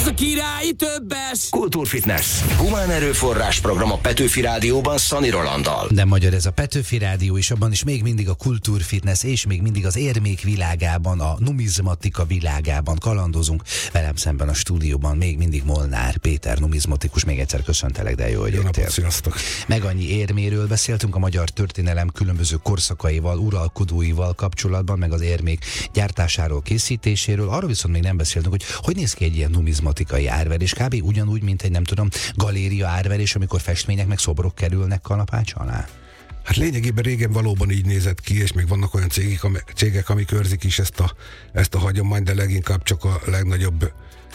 a királyi többes! Kultúrfitness. Humán erőforrás program a Petőfi Rádióban Szani Rolanddal. De magyar ez a Petőfi Rádió, és abban is még mindig a kultúrfitness, és még mindig az érmék világában, a numizmatika világában kalandozunk. Velem szemben a stúdióban még mindig Molnár Péter, numizmatikus. Még egyszer köszöntelek, de jó, hogy jöttél. Sziasztok! Meg annyi érméről beszéltünk, a magyar történelem különböző korszakaival, uralkodóival kapcsolatban, meg az érmék gyártásáról, készítéséről. Arról viszont még nem beszéltünk, hogy néz ki egy ilyen numizmatikai árverés, kb. Ugyanúgy, mint egy, nem tudom, galéria árverés, amikor festmények meg szobrok kerülnek kalapács alá? Hát lényegében régen valóban így nézett ki, és még vannak olyan cégek, amik őrzik is ezt a hagyományt, de leginkább csak a legnagyobb,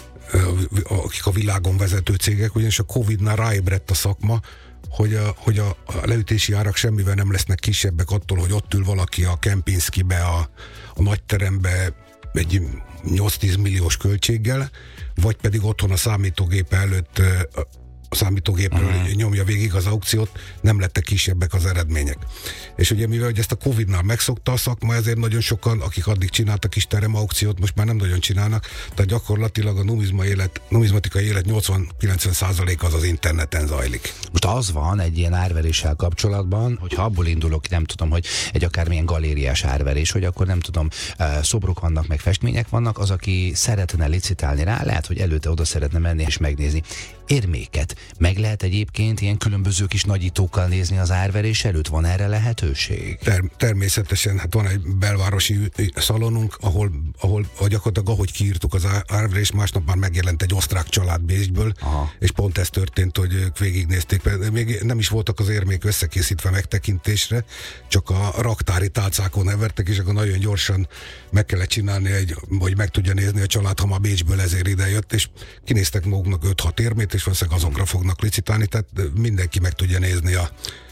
akik a világon vezető cégek, ugyanis a Covid-nál ráébredt a szakma, hogy a leütési árak semmivel nem lesznek kisebbek attól, hogy ott ül valaki a Kempinskibe, a nagyterembe egy 8-10 milliós költséggel, vagy pedig otthon a számítógép előtt a számítógépről nyomja végig az aukciót, nem lettek kisebbek az eredmények. És ugye mivel hogy ezt a Covid-nál megszokta a szakma, ezért nagyon sokan, akik addig csináltak kis teremaukciót, most már nem nagyon csinálnak, tehát gyakorlatilag a numizmatikai élet 80-90% az interneten zajlik. Most az van egy ilyen árveréssel kapcsolatban, hogyha abból indulok, nem tudom, hogy egy akármilyen galériás árverés, hogy akkor nem tudom, szobrok vannak, meg festmények vannak, az, aki szeretne licitálni rá, lehet, hogy előtte oda szeretne menni és megnézni. Érméket meg lehet egyébként ilyen különböző kis nagyítókkal nézni az árverés előtt? Van erre lehetőség? Természetesen, hát van egy belvárosi szalonunk, ahol gyakorlatilag ahogy kiírtuk az árverés, másnap már megjelent egy osztrák család Bécsből, és pont ez történt, hogy ők végignézték. Még nem is voltak az érmék összekészítve megtekintésre, csak a raktári tálcákon hevertek, és akkor nagyon gyorsan meg kellett csinálni, hogy meg tudja nézni a család, ha már Bécsből ezért ide jött, és kinéztek maguknak 5-6 érmét, és valószínűleg azokra fognak licitálni, tehát mindenki meg tudja nézni a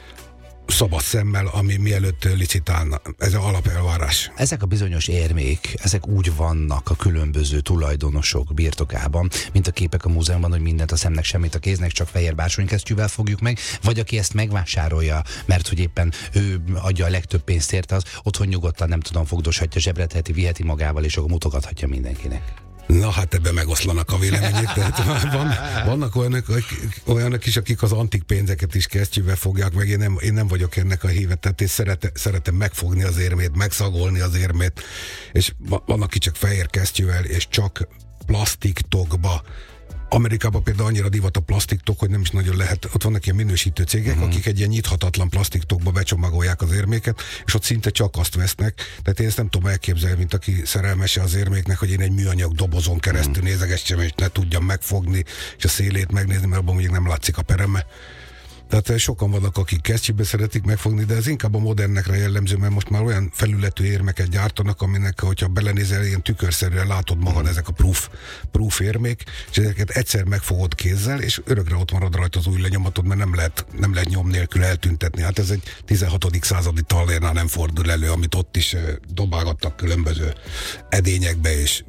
szabad szemmel, ami mielőtt licitálna. Ez az alapelvárás. Ezek a bizonyos érmék, ezek úgy vannak a különböző tulajdonosok birtokában, mint a képek a múzeumban, hogy mindent a szemnek, semmit a kéznek, csak fehér bársonykesztyűvel fogjuk meg, vagy aki ezt megvásárolja, mert hogy éppen ő adja a legtöbb pénzt érte, az otthon nyugodtan, nem tudom, fogdoshatja, zsebreteheti, viheti magával, és akkor mutogathatja mindenkinek. Na hát ebben megoszlanak a vélemények, tehát vannak olyanok is, akik az antik pénzeket is kesztyűvel fogják meg, én nem vagyok ennek a híve, tehát én szeretem megfogni az érmét, megszagolni az érmét, és van, aki csak fehér kesztyűvel, és csak plastiktokba. Amerikában például annyira divat a plastiktok, hogy nem is nagyon lehet. Ott vannak ilyen minősítő cégek, akik egy ilyen nyithatatlan plastiktokba becsomagolják az érméket, és ott szinte csak azt vesznek. Tehát én ezt nem tudom elképzelni, mint aki szerelmese az érméknek, hogy én egy műanyag dobozon keresztül nézegessem, és ne tudjam megfogni, és a szélét megnézni, mert abban mondjuk nem látszik a pereme. Tehát sokan vannak, akik kesztyűbe szeretik megfogni, de ez inkább a modernekre jellemző, mert most már olyan felületű érmeket gyártanak, aminek, hogyha belenézel, ilyen tükörszerűen látod magad, ezek a proof érmék, és ezeket egyszer megfogod kézzel, és örökre ott marad rajta az új lenyomatod, mert nem lehet nyom nélkül eltüntetni. Hát ez egy 16. századi tallénál nem fordul elő, amit ott is dobálgattak különböző edényekbe és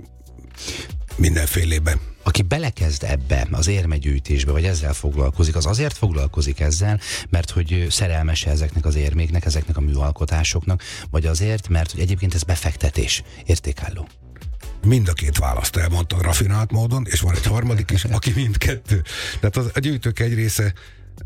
mindenfélében. Aki belekezd ebbe az érmegyűjtésbe, vagy ezzel foglalkozik, az azért foglalkozik ezzel, mert hogy szerelmese ezeknek az érméknek, ezeknek a műalkotásoknak, vagy azért, mert hogy egyébként ez befektetés, értékálló. Mind a két választ elmondtad rafinált módon, és van egy harmadik is, aki mindkettő. Tehát a gyűjtők egy része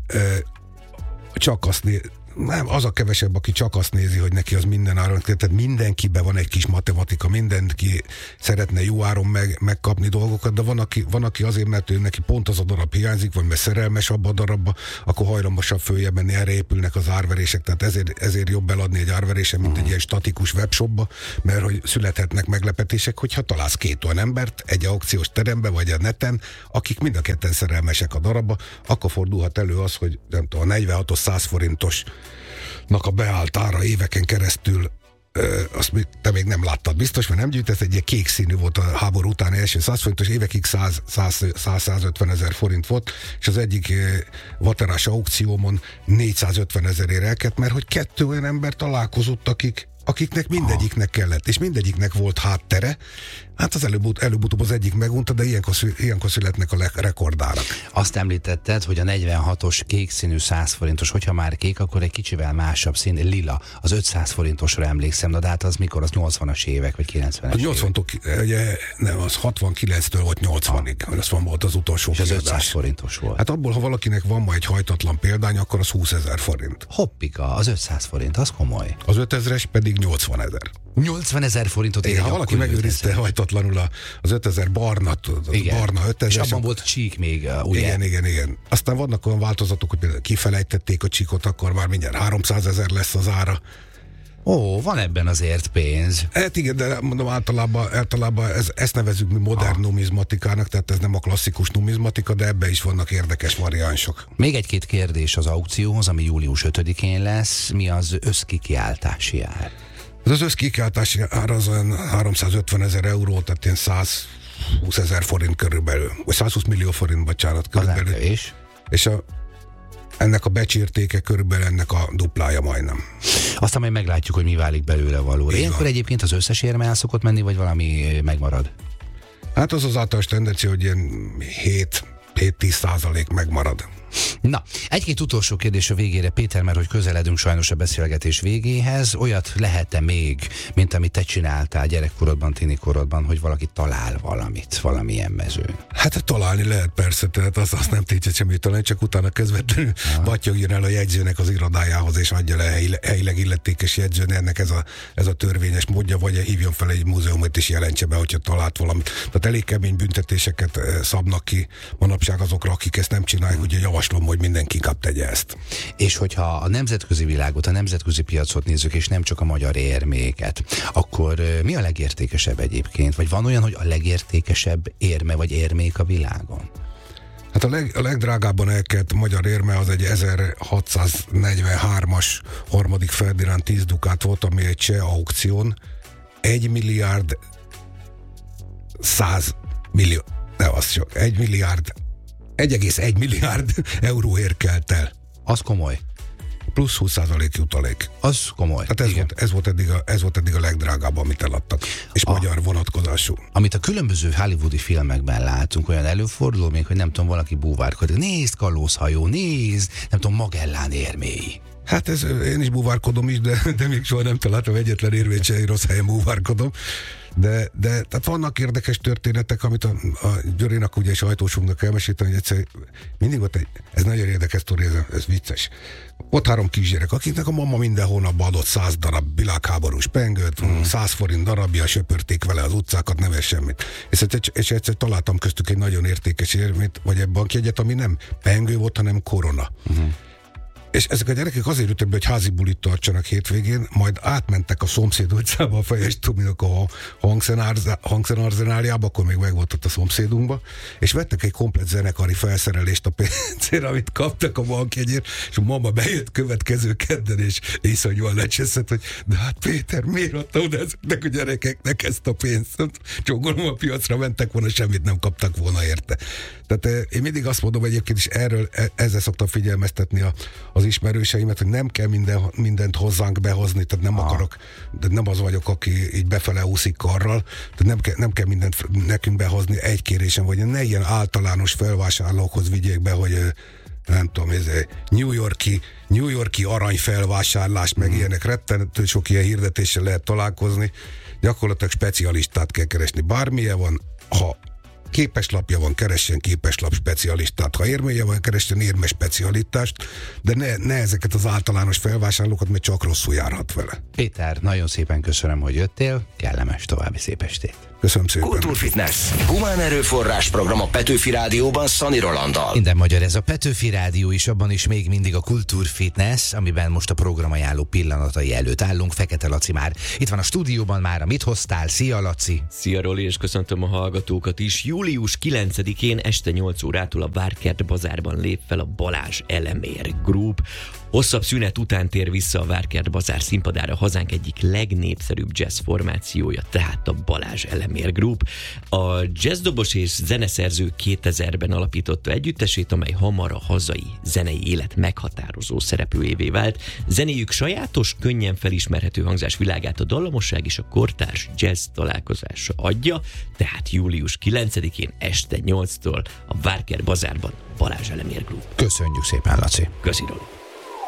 csak azt nem, az a kevesebb, aki csak azt nézi, hogy neki az minden áron, tehát mindenkiben van egy kis matematika, mindenki szeretne jó áron megkapni dolgokat, de van, aki azért, mert ő neki pont az a darab hiányzik, vagy mert szerelmes abba a darabba, akkor hajlamosabb följebb menni, erre épülnek az árverések, tehát ezért jobb eladni egy árverésen, mint egy ilyen statikus webshopba, mert hogy születhetnek meglepetések, hogyha találsz két olyan embert egy aukciós terembe, vagy a neten, akik mind a ketten szerelmesek a darabba, akkor fordulhat elő az, hogy nem tudom, a 46-os 100 forintos a beállt ára éveken keresztül, azt te még nem láttad biztos, mert nem gyűjtesz, egy ilyen kék színű volt a háború után első 100 forintos, évekig 100-150 ezer forint volt, és az egyik vaterás aukciómon 450 ezerért elkett, mert hogy kettő olyan ember találkozott, akiknek mindegyiknek kellett, és mindegyiknek volt háttere, Hát az előbb-utóbb az egyik megunta, de ilyenkor születnek a rekordárak. Azt említetted, hogy a 46-os kék színű 100 forintos, hogyha már kék, akkor egy kicsivel másabb szín, lila. Az 500 forintosra emlékszem, de hát az mikor? Az 80-as évek, vagy 90-es évek? 80-tól, ugye, nem, az 69-től volt 80-ig. Az volt az utolsó és az 500 forintos volt. Hát abból, ha valakinek van ma egy hajtatlan példány, akkor az 20 000 forint. Hoppika, az 500 forint, az komoly. Az 5000-es pedig 80 000. 80 000 forintot ér. Ha valaki megőrizte hajtatlanul az 5000 barna 5000. És abban volt csík még, ugye? Igen. Aztán vannak olyan változatok, hogy például kifelejtették a csíkot, akkor már mindjárt 300 000 lesz az ára. Ó, van ebben azért pénz. Hát igen, de mondom, általában ezt nevezzük mi modern numizmatikának, tehát ez nem a klasszikus numizmatika, de ebbe is vannak érdekes variánsok. Még egy-két kérdés az aukcióhoz, ami július 5-én lesz. Mi az összkikiáltási ár? Az összkikiáltási ár az olyan 350 000 euró, tehát ilyen 120 000 forint körülbelül, vagy 120 millió forint, bocsánat, körülbelül. És ennek a becsértéke körülbelül ennek a duplája majdnem. Aztán majd meglátjuk, hogy mi válik belőle valóra. Ilyenkor egyébként az összes érme el szokott menni, vagy valami megmarad? Hát az általános tendencia, hogy ilyen 7-10% megmarad. Na, egy-két utolsó kérdés a végére, Péter, mert hogy közeledünk sajnos a beszélgetés végéhez. Olyat lehet-e még, mint amit te csináltál gyerekkorodban, tinikorodban, hogy valaki talál valamit, valamilyen mezőn? Hát találni lehet persze, tehát azt nem tétje semmit találni, csak utána közvetlenül battyogjon el a jegyzőnek az irodájához, és adja le helyileg illetékes jegyzőnek, ennek ez a törvényes módja, vagy hívjon fel egy múzeumot és jelentse be, hogyha talált valamit. Tehát elég kemény büntetéseket szabnak ki manapság azokra, akik ezt nem csinálják, ugye javaslom, hogy mindenki inkább tegye ezt. És hogyha a nemzetközi világot, a nemzetközi piacot nézzük, és nem csak a magyar érméket, akkor mi a legértékesebb egyébként? Vagy van olyan, hogy a legértékesebb érme vagy érmék a világon? Hát a legdrágábban elkelt magyar érme az egy 1643-as harmadik Ferdinand 10 dukát volt, ami egy cseh aukción 1 milliárd 100 millió, nem az csak, 1,1 milliárd euróért kelt el. Az komoly. Plusz 20% jutalék. Az komoly. Tehát ez volt eddig a legdrágább, amit eladtak. És magyar vonatkozású. Amit a különböző hollywoodi filmekben látunk, olyan előfordul még, hogy nem tudom, valaki búvárkodik. Nézd, kalózhajó, nézd, nem tudom, Magellán érméi. Hát én is búvárkodom is, de még soha nem találtam egyetlen érvényt, se rossz helyen búvárkodom. De tehát vannak érdekes történetek, amit a Györének, ugye sajtósunknak elmeséltem, hogy egyszer mindig volt ez nagyon érdekes sztori, ez vicces. Ott 3 kisgyerek, akiknek a mama minden hónapban adott 100 darab világháborús pengőt, 100 forint darabja, söpörték vele az utcákat, nem semmit. És egyszer találtam köztük egy nagyon értékes érmét, vagy egy bankjegyet, ami nem pengő volt, hanem korona. És ezek a gyerekek azért jöttek be, hogy házi bulit tartsanak hétvégén, majd átmentek a szomszéd utcába, a Fejes Tominak a hangszerarzenáliába, akkor még meg volt ott a szomszédunkba, és vettek egy komplet zenekari felszerelést a pénzért, amit kaptak a bankjegyért, és a mama bejött következő kedden, és iszonyúan lecseszett, hogy de hát Péter, miért adta oda ezeknek a gyerekeknek ezt a pénzt? Csongolom, a piacra mentek volna, semmit nem kaptak volna érte. Tehát én mindig azt mondom egyébként, és ezzel szoktam figyelmeztetni az ismerőseimet, hogy nem kell mindent hozzánk behozni, tehát nem akarok, de nem az vagyok, aki így befele úszik karral, tehát nem kell mindent nekünk behozni egy kérésen, vagy ne ilyen általános felvásárlókhoz vigyék be, hogy nem tudom, ez New Yorki aranyfelvásárlás, meg ilyenek, rettenető sok ilyen hirdetéssel lehet találkozni, gyakorlatilag specialistát kell keresni. Bármilyen van, ha képeslapja van, keressen képeslap specialistát. Ha érméje van, keressen érme specialistást, de ne ezeket az általános felvásárlókat, mert csak rosszul járhat vele. Péter, nagyon szépen köszönöm, hogy jöttél, kellemes további szép estét. Köszönöm szépen. Kultúrfitness. Humán erőforrás program a Petőfi Rádióban Szani Rolanddal. Minden magyar, ez a Petőfi Rádió is, abban is még mindig a Kultúrfitness, amiben most a programajánló pillanatai előtt állunk. Fekete Laci már itt van a stúdióban már, mit hoztál? Szia, Laci! Szia, Roli, és köszöntöm a hallgatókat is. Július 9-én este 8 órától a Várkert bazárban lép fel a Balázs Elemér Group. Hosszabb szünet után tér vissza a Várkert Bazár színpadára hazánk egyik legnépszerűbb jazz formációja, tehát a Balázs Elemér Group. A jazzdobos és zeneszerző 2000-ben alapította együttesét, amely hamar a hazai zenei élet meghatározó szereplőjévé vált. Zenéjük sajátos, könnyen felismerhető hangzás világát a dallamosság és a kortárs jazz találkozása adja, tehát július 9-én este 8-tól a Várkert Bazárban Balázs Elemér Group. Köszönjük szépen, Laci. Köszi, Roli.